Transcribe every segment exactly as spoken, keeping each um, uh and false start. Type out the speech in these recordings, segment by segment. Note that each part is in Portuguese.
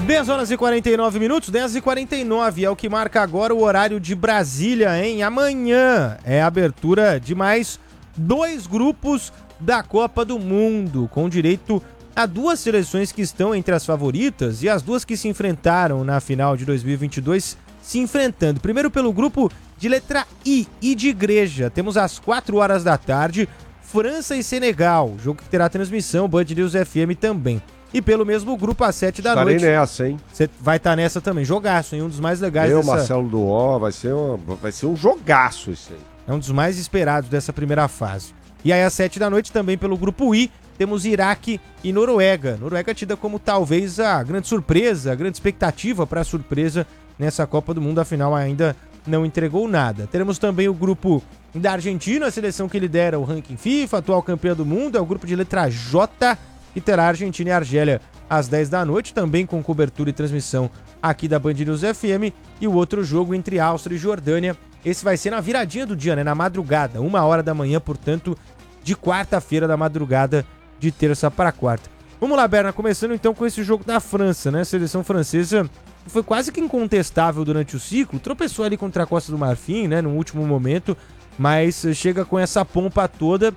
dez horas e quarenta e nove minutos, dez e quarenta e nove é o que marca agora o horário de Brasília, hein? Amanhã é a abertura de mais dois grupos da Copa do Mundo, com direito a duas seleções que estão entre as favoritas e as duas que se enfrentaram na final de dois mil e vinte e dois se enfrentando. Primeiro pelo grupo de letra I, I de Igreja. Temos às quatro horas da tarde, França e Senegal, jogo que terá transmissão, Band News F M também. E pelo mesmo grupo, às sete da Estarei noite. nessa, hein? Você vai estar tá nessa também. Jogaço, hein? Um dos mais legais Eu, dessa... Marcelo Duó, vai ser, uma, vai ser um jogaço isso aí. É um dos mais esperados dessa primeira fase. E aí, às sete da noite, também pelo grupo I, temos Iraque e Noruega. Noruega tida como talvez a grande surpresa, a grande expectativa para a surpresa nessa Copa do Mundo. Afinal, ainda não entregou nada. Teremos também o grupo da Argentina, a seleção que lidera o ranking FIFA, atual campeã do mundo. É o grupo de letra J, que terá Argentina e Argélia às dez da noite, também com cobertura e transmissão aqui da Band News F M. E o outro jogo entre Áustria e Jordânia, esse vai ser na viradinha do dia, né? Na madrugada, uma hora da manhã, portanto, de quarta-feira da madrugada, de terça para quarta. Vamos lá, Berna, começando então com esse jogo da França, né? A seleção francesa foi quase que incontestável durante o ciclo, tropeçou ali contra a Costa do Marfim, né? No último momento, mas chega com essa pompa toda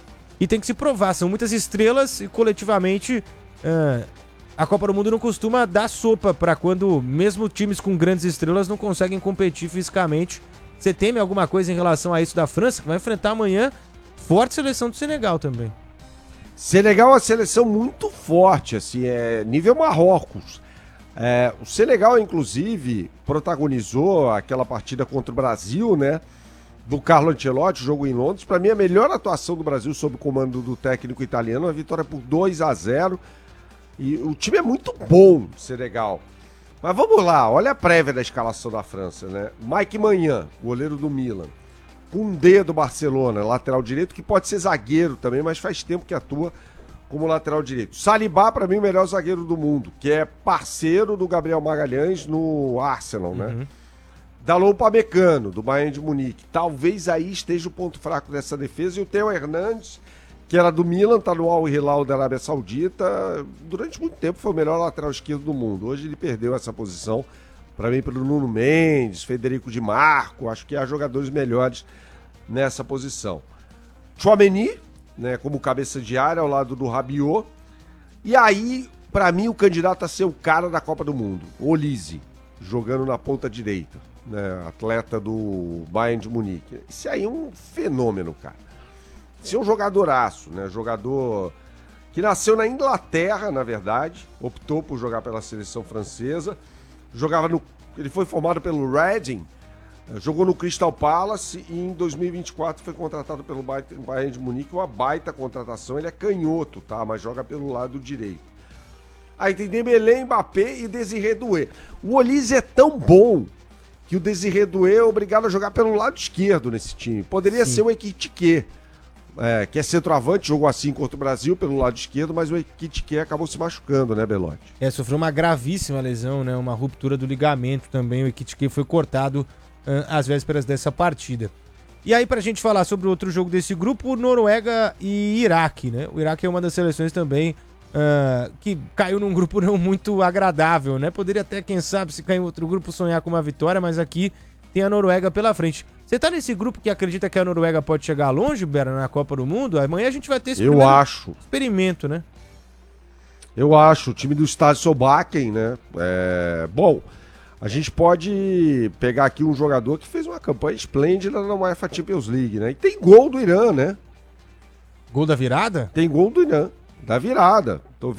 e tem que se provar. São muitas estrelas e coletivamente uh, a Copa do Mundo não costuma dar sopa para quando mesmo times com grandes estrelas não conseguem competir fisicamente. Você teme alguma coisa em relação a isso da França, que vai enfrentar amanhã forte seleção do Senegal também? Senegal é uma seleção muito forte, assim, é nível Marrocos. É, o Senegal, inclusive, protagonizou aquela partida contra o Brasil, né? Do Carlo Ancelotti, jogo em Londres. Para mim, a melhor atuação do Brasil sob o comando do técnico italiano, uma vitória por dois a zero. E o time é muito bom, Senegal. Mas vamos lá, olha a prévia da escalação da França, né? Mike Maignan, goleiro do Milan. Koundé do Barcelona, lateral direito, que pode ser zagueiro também, mas faz tempo que atua como lateral direito. Saliba, para mim, o melhor zagueiro do mundo, que é parceiro do Gabriel Magalhães no Arsenal, né? Uhum. Dalot Upamecano, do Bayern de Munique. Talvez aí esteja o ponto fraco dessa defesa. E o Theo Hernandes, que era do Milan, tá no Al Hilal da Arábia Saudita. Durante muito tempo foi o melhor lateral esquerdo do mundo. Hoje ele perdeu essa posição para mim pelo Nuno Mendes, Federico Di Marco. Acho que há jogadores melhores nessa posição. Tchouaméni, né, como cabeça de área ao lado do Rabiot. E aí, para mim, o candidato a ser o cara da Copa do Mundo, Olise, jogando na ponta direita, né, atleta do Bayern de Munique. Esse aí é um fenômeno, cara. Esse é um jogadoraço, né, jogador que nasceu na Inglaterra, na verdade, optou por jogar pela seleção francesa, jogava no, ele foi formado pelo Reading, jogou no Crystal Palace e em dois mil e vinte e quatro foi contratado pelo Bayern de Munique, uma baita contratação. Ele é canhoto, tá? Mas joga pelo lado direito. Aí tem Dembélé, Mbappé e Désiré Doué. O Olise é tão bom que o Désiré Doué é obrigado a jogar pelo lado esquerdo nesse time. Poderia Sim. ser o Ekitike, é, que é centroavante, jogou assim contra o Brasil pelo lado esquerdo, mas o Ekitike acabou se machucando, né, Belotti? É, sofreu uma gravíssima lesão, né? Uma ruptura do ligamento também. O Ekitike foi cortado às vésperas dessa partida. E aí, pra gente falar sobre o outro jogo desse grupo, Noruega e Iraque, né? O Iraque é uma das seleções também uh, que caiu num grupo não muito agradável, né? Poderia até, quem sabe, se cair em outro grupo, sonhar com uma vitória, mas aqui tem a Noruega pela frente. Você tá nesse grupo que acredita que a Noruega pode chegar longe, Bera, na Copa do Mundo? Amanhã a gente vai ter esse Eu acho. experimento, né? Eu acho. O time do Estádio Solbakken, né? É... Bom... A gente pode pegar aqui um jogador que fez uma campanha esplêndida na UEFA Champions League, né? E tem gol do Irã, né? Gol da virada? Tem gol do Irã, da virada. Tô